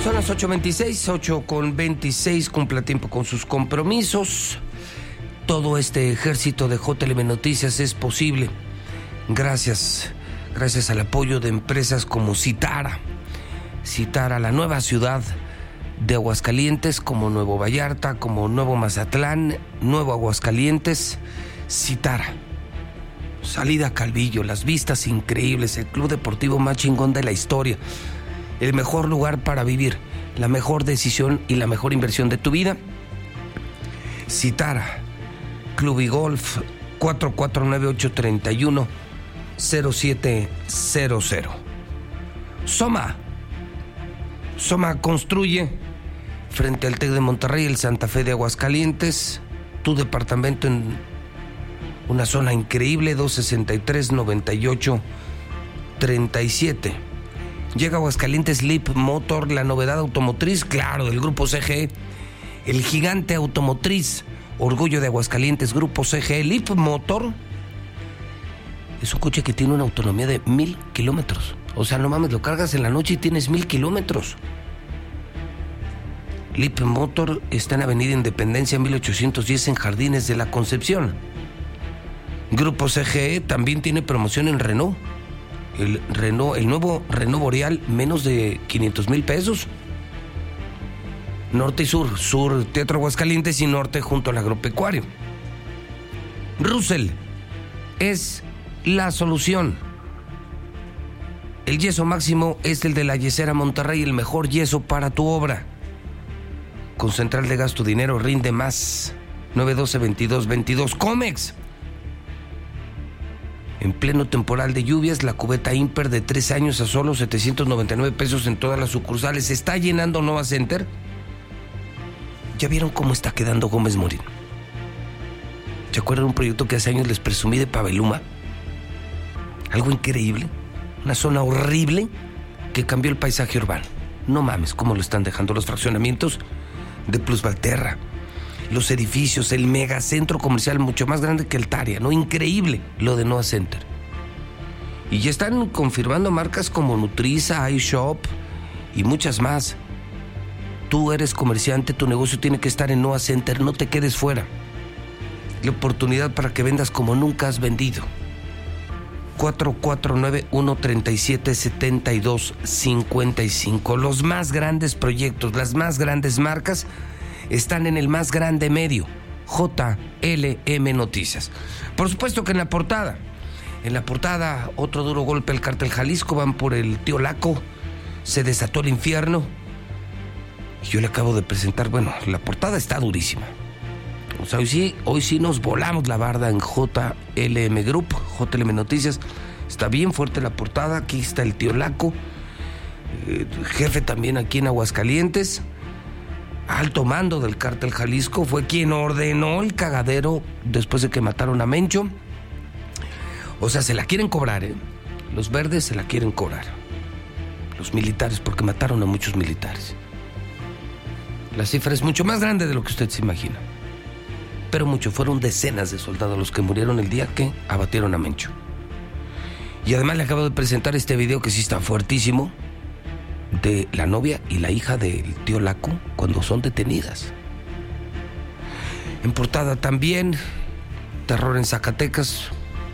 Son las 8:26, 8:26, cumpla tiempo con sus compromisos. Todo este ejército de JLM Noticias es posible gracias al apoyo de empresas como Citara, la nueva ciudad de Aguascalientes, como Nuevo Vallarta, como Nuevo Mazatlán, Nuevo Aguascalientes. Citara, salida a Calvillo, las vistas increíbles, el club deportivo más chingón de la historia, el mejor lugar para vivir, la mejor decisión y la mejor inversión de tu vida. Citara, Club y Golf, 449-831-0700. Soma construye frente al TEC de Monterrey, el Santa Fe de Aguascalientes, tu departamento en una zona increíble, 263-98-37. Llega a Aguascalientes Leap Motor, la novedad automotriz, claro, del Grupo CGE, el gigante automotriz, orgullo de Aguascalientes, Grupo CGE. Leap Motor es un coche que tiene una autonomía de 1,000 kilómetros. O sea, no mames, lo cargas en la noche y tienes 1,000 kilómetros. Leap Motor está en Avenida Independencia 1810 en Jardines de la Concepción. Grupo CGE también tiene promoción en Renault. El nuevo Renault Boreal, menos de 500,000 pesos. Norte y sur, Teatro Aguascalientes y norte junto al agropecuario. Russell es la solución. El yeso máximo es el de la Yesera Monterrey, el mejor yeso para tu obra. Con Central de Gas tu dinero rinde más. 912-2222. Comex. En pleno temporal de lluvias, la cubeta Imper de 3 años a solo 799 pesos en todas las sucursales. ¿Se está llenando Nova Center? ¿Ya vieron cómo está quedando Gómez Morín? ¿Se acuerdan un proyecto que hace años les presumí de Pabeluma? Algo increíble. Una zona horrible que cambió el paisaje urbano. No mames, cómo lo están dejando los fraccionamientos de Plus Valterra. Los edificios, el megacentro comercial mucho más grande que el Taria, ¿no? Increíble lo de Nova Center. Y ya están confirmando marcas como Nutriza, iShop y muchas más. Tú eres comerciante, tu negocio tiene que estar en Nova Center, no te quedes fuera. La oportunidad para que vendas como nunca has vendido. 449-137-7255. Los más grandes proyectos, las más grandes marcas están en el más grande medio, JLM Noticias. Por supuesto que en la portada, otro duro golpe al Cártel Jalisco, van por el Tío Laco, se desató el infierno. Y yo le acabo de presentar, la portada está durísima. O sea, hoy sí nos volamos la barda en JLM Group, JLM Noticias. Está bien fuerte la portada, aquí está el Tío Laco, jefe también aquí en Aguascalientes. Alto mando del Cártel Jalisco, fue quien ordenó el cagadero después de que mataron a Mencho. O sea, se la quieren cobrar, ¿eh? Los verdes se la quieren cobrar. Los militares, porque mataron a muchos militares. La cifra es mucho más grande de lo que usted se imagina. Pero fueron decenas de soldados los que murieron el día que abatieron a Mencho. Y además le acabo de presentar este video que sí está fuertísimo, de la novia y la hija del Tío Laco cuando son detenidas. En portada también, terror en Zacatecas.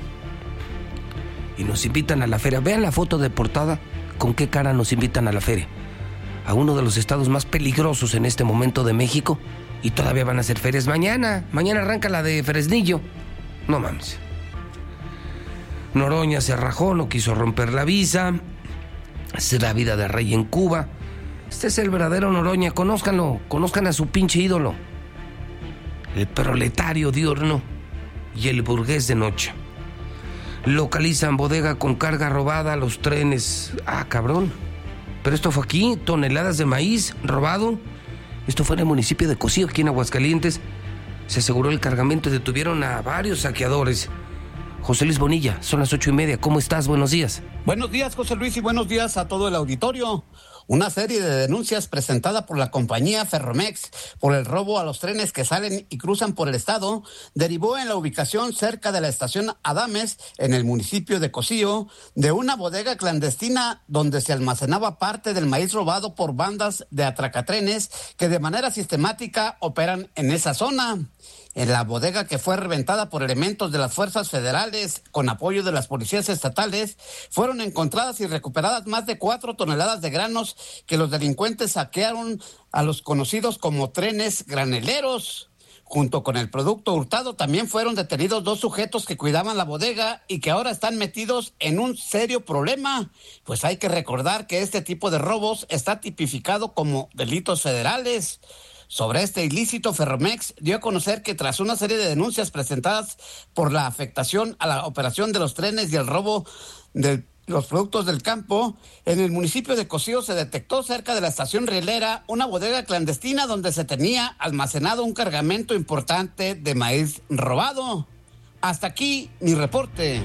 Y nos invitan a la feria. Vean la foto de portada, con qué cara nos invitan a la feria. A uno de los estados más peligrosos en este momento de México. Y todavía van a hacer ferias mañana. Mañana arranca la de Fresnillo. No mames. Noroña se rajó, no quiso romper la visa. Es la vida de rey en Cuba. Este es el verdadero Noroña, conózcanlo, conozcan a su pinche ídolo. El proletario diurno y el burgués de noche. Localizan bodega con carga robada, los trenes. Ah, cabrón. Pero esto fue aquí, toneladas de maíz robado. Esto fue en el municipio de Cocío, aquí en Aguascalientes. Se aseguró el cargamento y detuvieron a varios saqueadores. José Luis Bonilla, son las 8:30. ¿Cómo estás? Buenos días. Buenos días, José Luis, y buenos días a todo el auditorio. Una serie de denuncias presentada por la compañía Ferromex por el robo a los trenes que salen y cruzan por el estado derivó en la ubicación cerca de la estación Adames, en el municipio de Cocío, de una bodega clandestina donde se almacenaba parte del maíz robado por bandas de atracatrenes que de manera sistemática operan en esa zona. En la bodega, que fue reventada por elementos de las fuerzas federales con apoyo de las policías estatales, fueron encontradas y recuperadas más de 4 toneladas de granos que los delincuentes saquearon a los conocidos como trenes graneleros. Junto con el producto hurtado también fueron detenidos 2 sujetos que cuidaban la bodega y que ahora están metidos en un serio problema, pues hay que recordar que este tipo de robos está tipificado como delitos federales. Sobre este ilícito, Ferromex dio a conocer que tras una serie de denuncias presentadas por la afectación a la operación de los trenes y el robo de los productos del campo, en el municipio de Cocío se detectó cerca de la estación rielera una bodega clandestina donde se tenía almacenado un cargamento importante de maíz robado. Hasta aquí mi reporte.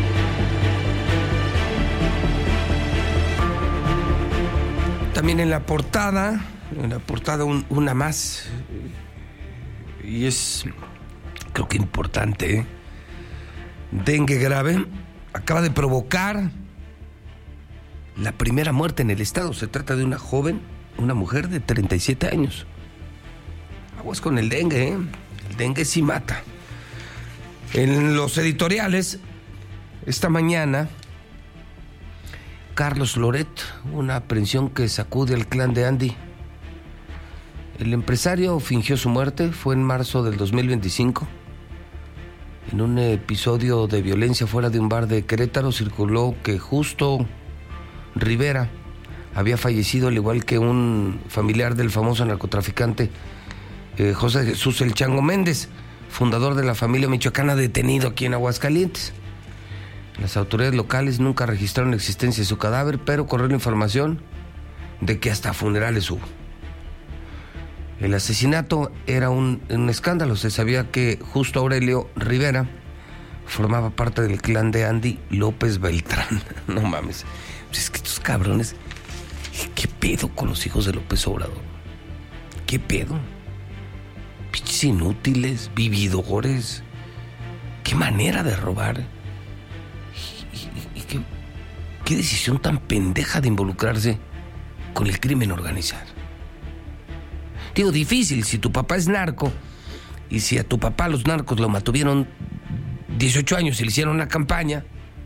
También en la portada una más, y es, creo que importante, dengue grave acaba de provocar la primera muerte en el estado. Se trata de una joven, una mujer de 37 años. Aguas con el dengue, El dengue sí mata. En los editoriales, esta mañana, Carlos Loret, una aprehensión que sacude al clan de Andy. El empresario fingió su muerte, fue en marzo del 2025. En un episodio de violencia fuera de un bar de Querétaro circuló que Justo Rivera había fallecido, al igual que un familiar del famoso narcotraficante José Jesús El Chango Méndez, fundador de la familia michoacana, detenido aquí en Aguascalientes. Las autoridades locales nunca registraron la existencia de su cadáver, pero corrió la información de que hasta funerales hubo. El asesinato era un escándalo. Se sabía que Justo Aurelio Rivera formaba parte del clan de Andy López Beltrán. No mames. Es que estos cabrones, ¿qué pedo con los hijos de López Obrador? ¿Qué pedo? Pinches inútiles, vividores. ¿Qué manera de robar? ¿Y qué decisión tan pendeja de involucrarse con el crimen organizado? Digo, difícil, si tu papá es narco y si a tu papá los narcos lo mantuvieron 18 años y le hicieron una campaña,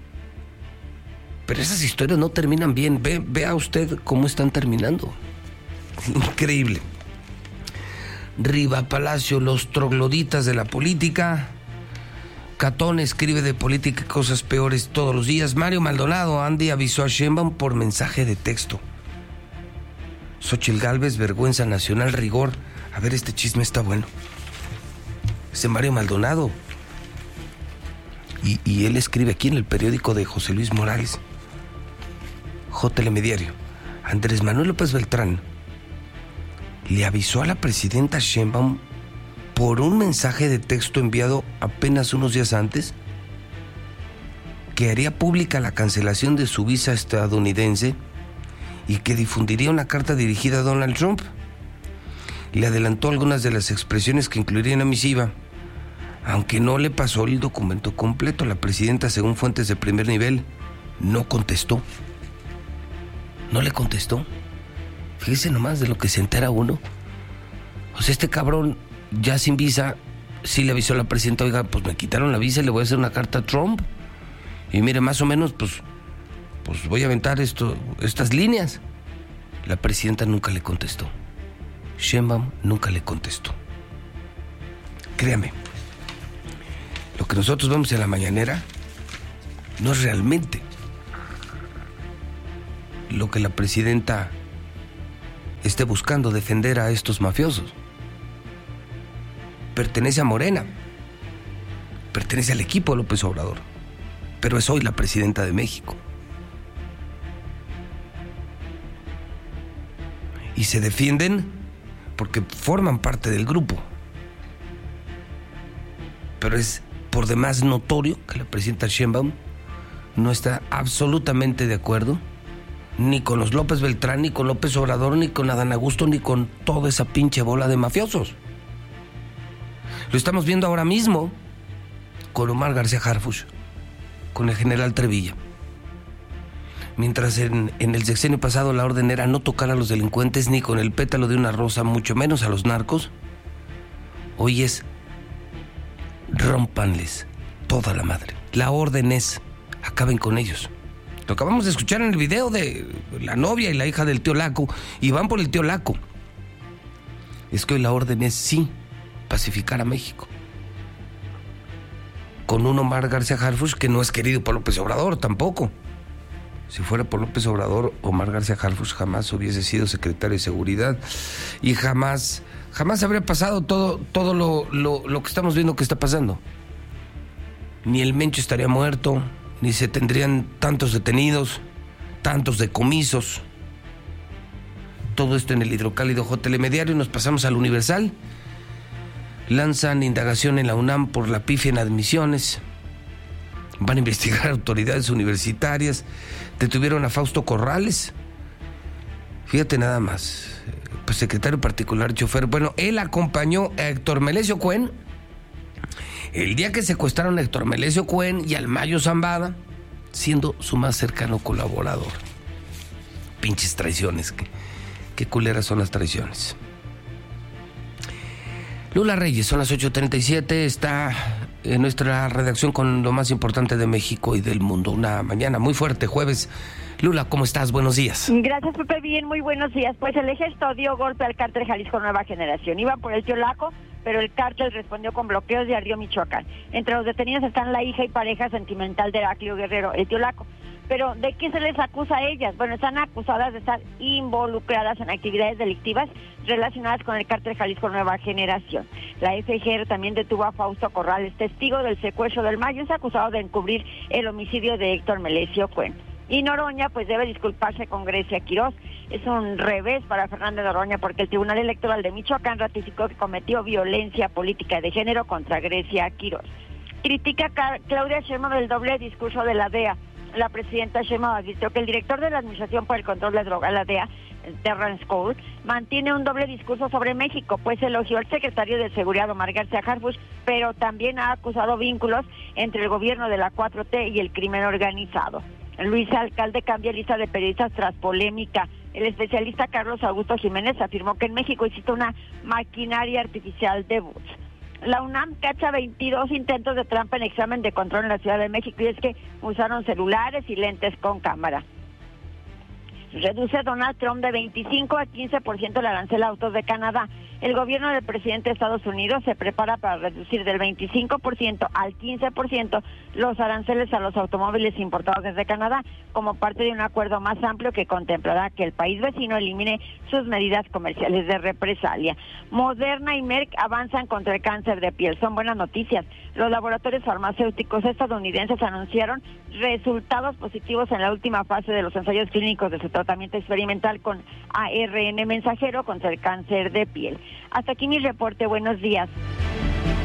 pero esas historias no terminan bien. Vea usted cómo están terminando. Increíble. Riva Palacio, los trogloditas de la política. Catón escribe de política y cosas peores todos los días. Mario Maldonado, Andy avisó a Sheinbaum por mensaje de texto. Xóchitl Gálvez, vergüenza nacional, rigor. A ver, este chisme está bueno. Ese Mario Maldonado. Y él escribe aquí en el periódico de José Luis Morales. JLM Diario. Andrés Manuel López Beltrán le avisó a la presidenta Sheinbaum por un mensaje de texto enviado apenas unos días antes que haría pública la cancelación de su visa estadounidense y que difundiría una carta dirigida a Donald Trump. Le adelantó algunas de las expresiones que incluirían la misiva, aunque no le pasó el documento completo. La presidenta, según fuentes de primer nivel, no contestó. No le contestó. Fíjese nomás de lo que se entera uno. O sea, este cabrón, ya sin visa, sí le avisó a la presidenta: oiga, pues me quitaron la visa y le voy a hacer una carta a Trump. Y mire, más o menos, pues voy a aventar estas líneas. La presidenta nunca le contestó. Sheinbaum nunca le contestó. Créame, lo que nosotros vemos en la mañanera no es realmente lo que la presidenta esté buscando defender a estos mafiosos. Pertenece a Morena, pertenece al equipo de López Obrador, pero es hoy la presidenta de México. Y se defienden porque forman parte del grupo. Pero es por demás notorio que la presidenta Sheinbaum no está absolutamente de acuerdo ni con los López Beltrán, ni con López Obrador, ni con Adán Augusto, ni con toda esa pinche bola de mafiosos. Lo estamos viendo ahora mismo con Omar García Harfuch, con el general Trevilla. Mientras en el sexenio pasado la orden era no tocar a los delincuentes ni con el pétalo de una rosa, mucho menos a los narcos, hoy es rómpanles toda la madre. La orden es acaben con ellos. Lo acabamos de escuchar en el video de la novia y la hija del tío Laco, y van por el tío Laco. Es que hoy la orden es sí pacificar a México. Con un Omar García Harfuch que no es querido por López Obrador tampoco. Si fuera por López Obrador, Omar García Harfuch jamás hubiese sido secretario de Seguridad y jamás habría pasado todo lo que estamos viendo que está pasando. Ni el Mencho estaría muerto, ni se tendrían tantos detenidos, tantos decomisos. Todo esto en el Hidrocálido JLM Diario. Nos pasamos al Universal. Lanzan indagación en la UNAM por la pifia en admisiones. Van a investigar autoridades universitarias. Detuvieron a Fausto Corrales. Fíjate nada más. Pues secretario particular, chofer. Bueno, él acompañó a Héctor Melesio Cuen el día que secuestraron a Héctor Melesio Cuen y al Mayo Zambada, siendo su más cercano colaborador. Pinches traiciones. Qué culeras son las traiciones. Lula Reyes, son las 8:37, está en nuestra redacción con lo más importante de México y del mundo. Una mañana muy fuerte, jueves. Lula, ¿cómo estás? Buenos días. Gracias, Pepe. Bien, muy buenos días. Pues el ejército dio golpe al cártel Jalisco Nueva Generación. Iban por el tío Laco, pero el cártel respondió con bloqueos de Río Michoacán. Entre los detenidos están la hija y pareja sentimental de Heraclio Guerrero, el tío Laco. Pero ¿de qué se les acusa a ellas? Bueno, están acusadas de estar involucradas en actividades delictivas relacionadas con el cártel Jalisco Nueva Generación. La FGR también detuvo a Fausto Corrales, testigo del secuestro del Mayo, es acusado de encubrir el homicidio de Héctor Melesio Cuen. Y Noroña pues debe disculparse con Grecia Quirós. Es un revés para Fernando Noroña porque el Tribunal Electoral de Michoacán ratificó que cometió violencia política de género contra Grecia Quirós. Critica Claudia Sheinbaum el doble discurso de la DEA. La presidenta Sheinbaum advirtió que el director de la Administración por el Control de Drogas, la DEA, Terrence Cole, mantiene un doble discurso sobre México, pues elogió al secretario de Seguridad, Omar García Harfuch, pero también ha acusado vínculos entre el gobierno de la 4T y el crimen organizado. Luis Alcalde cambia lista de periodistas tras polémica. El especialista Carlos Augusto Jiménez afirmó que en México existe una maquinaria artificial de bots. La UNAM cacha 22 intentos de trampa en examen de control en la Ciudad de México y es que usaron celulares y lentes con cámara. Reduce Donald Trump de 25 a 15% el arancel a autos de Canadá. El gobierno del presidente de Estados Unidos se prepara para reducir del 25% al 15% los aranceles a los automóviles importados desde Canadá, como parte de un acuerdo más amplio que contemplará que el país vecino elimine sus medidas comerciales de represalia. Moderna y Merck avanzan contra el cáncer de piel. Son buenas noticias. Los laboratorios farmacéuticos estadounidenses anunciaron resultados positivos en la última fase de los ensayos clínicos de su tratamiento experimental con ARN mensajero contra el cáncer de piel. Hasta aquí mi reporte. Buenos días.